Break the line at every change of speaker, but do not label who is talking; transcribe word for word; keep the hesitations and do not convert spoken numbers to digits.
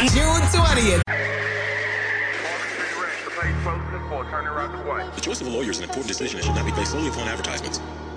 June twentieth.
The choice of a lawyer is an important decision and should not be based solely upon advertisements.